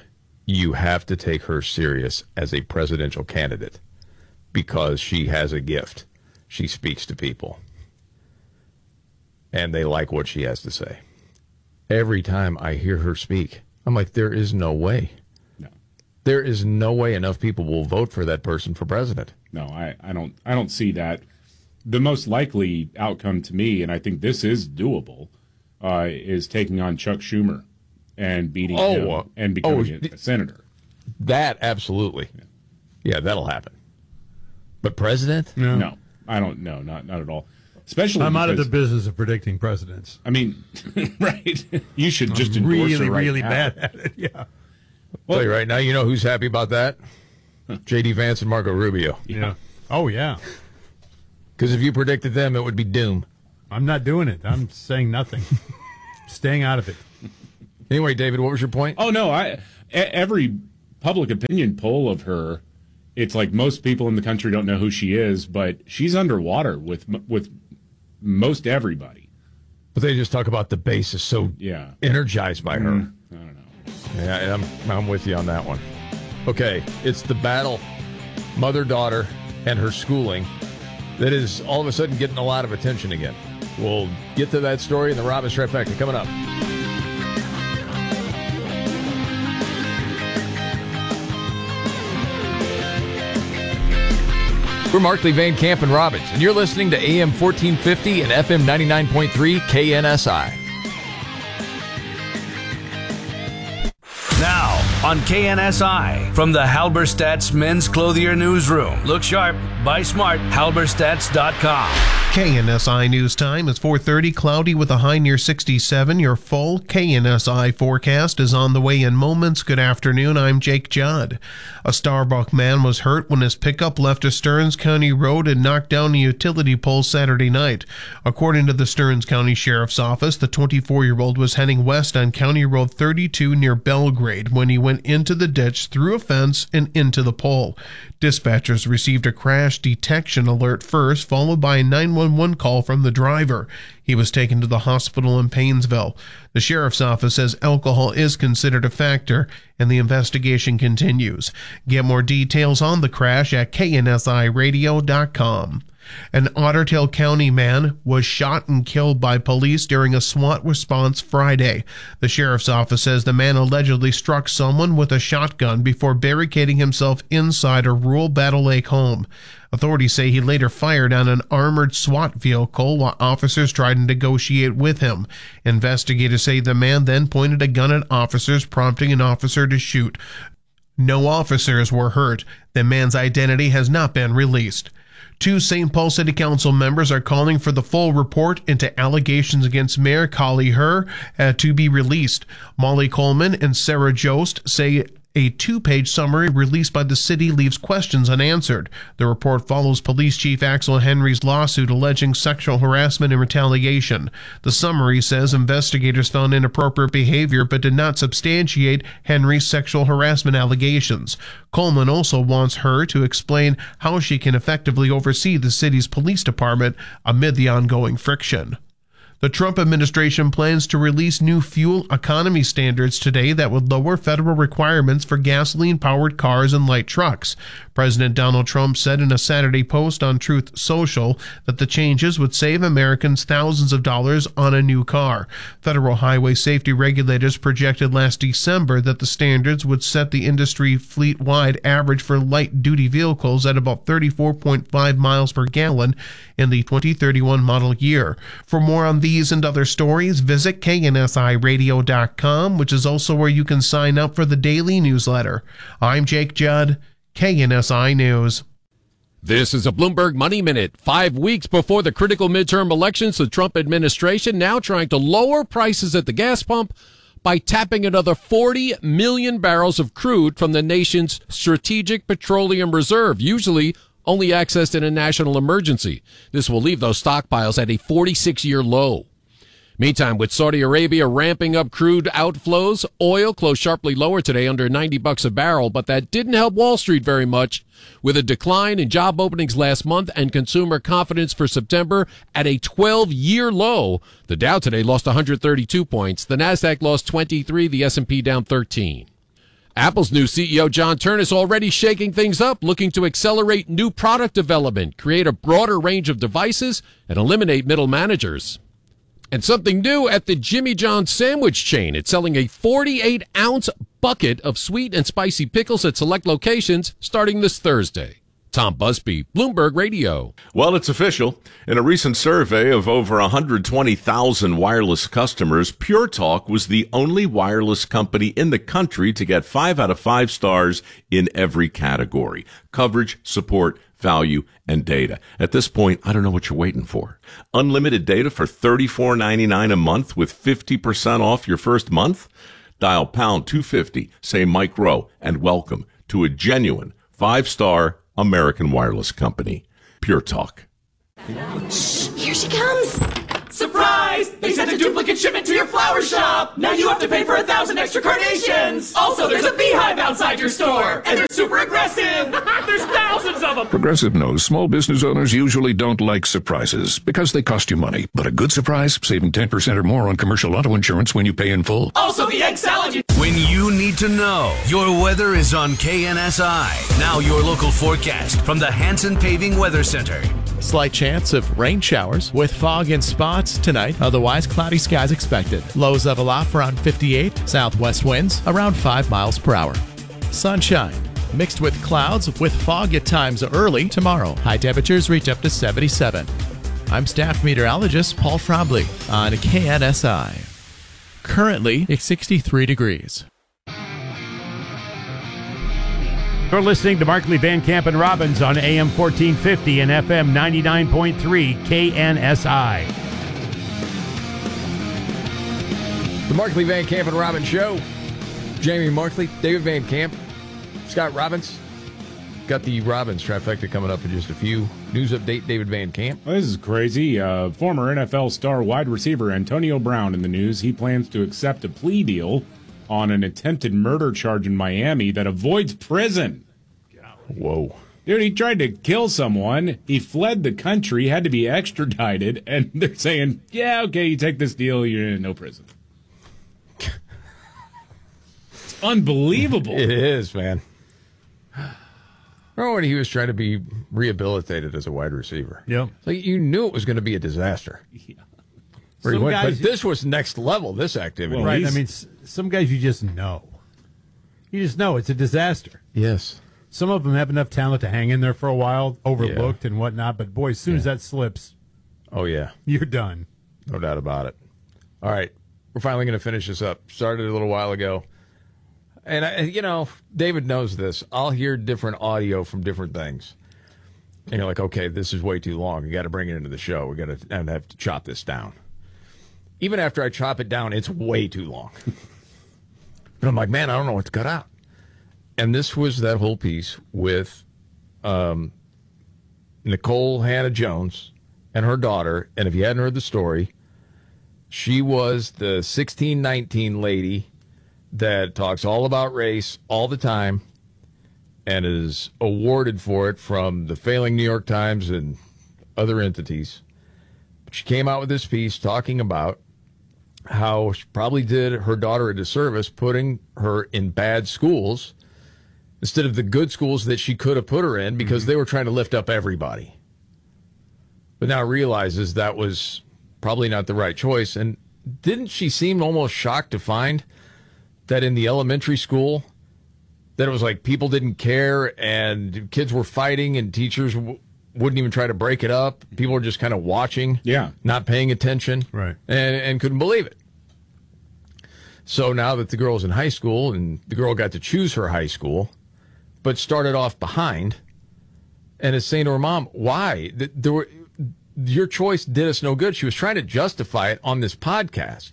you have to take her serious as a presidential candidate because she has a gift. She speaks to people, and they like what she has to say. Every time I hear her speak, I'm like, there is no way. No. There is no way enough people will vote for that person for president. No, I, I don't I don't see that. The most likely outcome to me, and I think this is doable, uh, is taking on Chuck Schumer and beating Oh, him uh, and becoming oh, a, a senator. That, absolutely. Yeah, yeah that'll happen. But president? No. no, I don't know, not not at all. Especially I'm out of the because- business of predicting presidents. I mean, right? You should just I'm endorse really, her right really now. bad at it. Yeah. I'll tell you right now, you know who's happy about that? J D Vance and Marco Rubio. Yeah. Oh, yeah. Because if you predicted them, it would be doom. I'm not doing it. I'm saying nothing. Staying out of it. Anyway, David, what was your point? Oh no, I e- every public opinion poll of her, it's like most people in the country don't know who she is, but she's underwater with m- with most everybody. But they just talk about the base is so yeah. energized by her. Mm, I don't know. Yeah, I'm I'm with you on that one. Okay, it's the battle, mother-daughter and her schooling, that is all of a sudden getting a lot of attention again. We'll get to that story in the Robin Trifecta coming up. We're Markley, Van Camp, and Robbins, and you're listening to A M fourteen fifty and F M ninety-nine point three K N S I. Now, on K N S I, from the Halberstadt's Men's Clothier Newsroom. Look sharp, buy smart, halberstadts dot com. K N S I News Time is four thirty, cloudy with a high near sixty-seven. Your full K N S I forecast is on the way in moments. Good afternoon, I'm Jake Judd. A Starbuck man was hurt when his pickup left a Stearns County road and knocked down a utility pole Saturday night. According to the Stearns County Sheriff's Office, the twenty-four-year-old was heading west on County Road thirty-two near Belgrade when he went into the ditch, through a fence, and into the pole. Dispatchers received a crash detection alert first, followed by a nine one one call from the driver. He was taken to the hospital in Paynesville. The sheriff's office says alcohol is considered a factor, and the investigation continues. Get more details on the crash at K N S I radio dot com. An Otter Tail County man was shot and killed by police during a SWAT response Friday. The sheriff's office says the man allegedly struck someone with a shotgun before barricading himself inside a rural Battle Lake home. Authorities say he later fired on an armored SWAT vehicle while officers tried to negotiate with him. Investigators say the man then pointed a gun at officers, prompting an officer to shoot. No officers were hurt. The man's identity has not been released. Two Saint Paul City Council members are calling for the full report into allegations against Mayor Kali Herr uh, to be released. Molly Coleman and Sarah Jost say a two-page summary released by the city leaves questions unanswered. The report follows Police Chief Axel Henry's lawsuit alleging sexual harassment and retaliation. The summary says investigators found inappropriate behavior but did not substantiate Henry's sexual harassment allegations. Coleman also wants her to explain how she can effectively oversee the city's police department amid the ongoing friction. The Trump administration plans to release new fuel economy standards today that would lower federal requirements for gasoline-powered cars and light trucks. President Donald Trump said in a Saturday post on Truth Social that the changes would save Americans thousands of dollars on a new car. Federal highway safety regulators projected last December that the standards would set the industry fleet-wide average for light-duty vehicles at about thirty-four point five miles per gallon in the twenty thirty-one model year. For more on these and other stories, visit K N S I radio dot com, which is also where you can sign up for the daily newsletter. I'm Jake Judd, K N S I News. This is a Bloomberg Money Minute. Five weeks before the critical midterm elections, the Trump administration now trying to lower prices at the gas pump by tapping another forty million barrels of crude from the nation's strategic petroleum reserve, usually only accessed in a national emergency. This will leave those stockpiles at a forty-six-year low. Meantime, with Saudi Arabia ramping up crude outflows, oil closed sharply lower today under ninety bucks a barrel, but that didn't help Wall Street very much. With a decline in job openings last month and consumer confidence for September at a twelve-year low, the Dow today lost one hundred thirty-two points, the Nasdaq lost twenty-three, the S and P down thirteen. Apple's new C E O John Ternus already shaking things up, looking to accelerate new product development, create a broader range of devices, and eliminate middle managers. And something new at the Jimmy John's sandwich chain. It's selling a forty-eight ounce bucket of sweet and spicy pickles at select locations starting this Thursday. Tom Busby, Bloomberg Radio. Well, it's official. In a recent survey of over one hundred twenty thousand wireless customers, Pure Talk was the only wireless company in the country to get five out of five stars in every category: coverage, support, value, and data. At this point, I don't know what you're waiting for. Unlimited data for thirty-four ninety-nine a month with fifty percent off your first month? Dial pound two fifty, say Mike Rowe, and welcome to a genuine five-star American wireless company. Pure Talk. Shh, here she comes. Surprise! They sent a duplicate shipment to your flower shop. Now you have to pay for a thousand extra carnations. Also, there's a beehive outside your store, and they're super aggressive. There's thousands of them. Progressive knows small business owners usually don't like surprises because they cost you money. But a good surprise, saving ten percent or more on commercial auto insurance when you pay in full. Also, the egg salad. You- when you need to know, your weather is on K N S I. Now your local forecast from the Hanson Paving Weather Center. Slight chance of rain showers with fog in spots tonight. Otherwise, cloudy skies expected. Lows level off around fifty-eight. Southwest winds around five miles per hour. Sunshine mixed with clouds with fog at times early tomorrow. High temperatures reach up to seventy-seven. I'm staff meteorologist Paul Trombley on K N S I. Currently, it's sixty-three degrees. You're listening to Markley, Van Camp, and Robbins on A M fourteen fifty and F M ninety-nine point three K N S I. The Markley, Van Camp, and Robbins Show. Jamie Markley, David Van Camp, Scott Robbins. Got the Robbins trifecta coming up in just a few. News update, David Van Camp. Well, this is crazy. Uh, former N F L star wide receiver Antonio Brown in the news. He plans to accept a plea deal on an attempted murder charge in Miami that avoids prison. Whoa. Dude, he tried to kill someone. He fled the country, had to be extradited, and they're saying, yeah, okay, you take this deal, you're in no prison. It's unbelievable. It is, man. Remember when he was trying to be rehabilitated as a wide receiver? Yep. Like you knew it was going to be a disaster. Yeah. Where he Some went, guys- but this was next level, this activity. Right. I mean, s- some guys you just know. You just know it's a disaster. Yes. Some of them have enough talent to hang in there for a while, overlooked and whatnot. But boy, as soon as that slips, Oh, yeah. you're done. No doubt about it. All right. We're finally going to finish this up. Started a little while ago. And, I, you know, David knows this. I'll hear different audio from different things. And you're like, okay, this is way too long. We got to bring it into the show. We got to and have to chop this down. Even after I chop it down, it's way too long. But I'm like, man, I don't know what to cut out. And this was that whole piece with um, Nicole Hannah-Jones and her daughter. And if you hadn't heard the story, she was the sixteen nineteen lady that talks all about race all the time and is awarded for it from the failing New York Times and other entities. She came out with this piece talking about how she probably did her daughter a disservice putting her in bad schools instead of the good schools that she could have put her in because mm-hmm. they were trying to lift up everybody. But now realizes that was probably not the right choice. And didn't she seem almost shocked to find that in the elementary school that it was like people didn't care and kids were fighting and teachers w- wouldn't even try to break it up. People were just kind of watching, yeah, not paying attention, right, and, and couldn't believe it. So now that the girl's in high school and the girl got to choose her high school, but started off behind, and is saying to her mom, why? There were, your choice did us no good. She was trying to justify it on this podcast,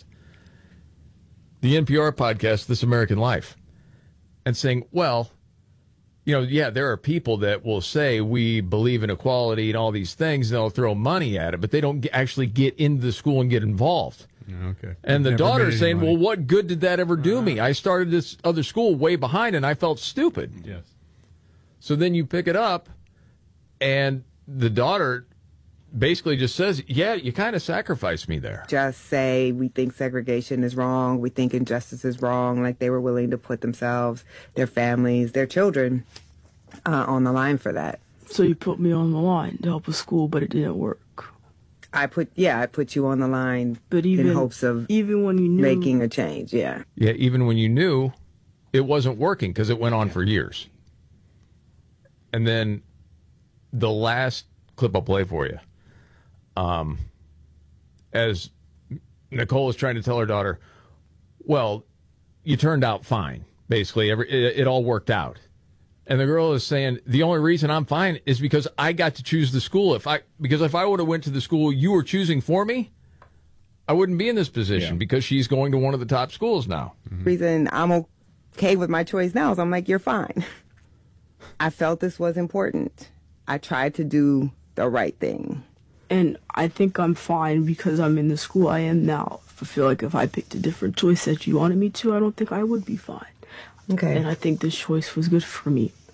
the N P R podcast, This American Life, and saying, well, you know, yeah, there are people that will say we believe in equality and all these things, and they'll throw money at it, but they don't get, actually get into the school and get involved. Okay. And the Never daughter made any saying, money. well, what good did that ever do me? I started this other school way behind, and I felt stupid. Yes. So then you pick it up, and the daughter basically just says, yeah, you kind of sacrificed me there. Just say we think segregation is wrong, we think injustice is wrong, like they were willing to put themselves, their families, their children uh, on the line for that. So you put me on the line to help a school, but it didn't work. I put, yeah, I put you on the line but even, in hopes of even when you knew, making a change, yeah. Yeah, even when you knew it wasn't working because it went on for years. And then the last clip I'll play for you, um, as Nicole is trying to tell her daughter, well, you turned out fine. Basically, every it, it all worked out. And the girl is saying, the only reason I'm fine is because I got to choose the school. If I because if I would have went to the school you were choosing for me, I wouldn't be in this position yeah. because she's going to one of the top schools now. Mm-hmm. Reason I'm okay with my choice now is I'm like, you're fine. I felt this was important. I tried to do the right thing. And I think I'm fine because I'm in the school I am now. I feel like if I picked a different choice that you wanted me to, I don't think I would be fine. Okay. And I think this choice was good for me.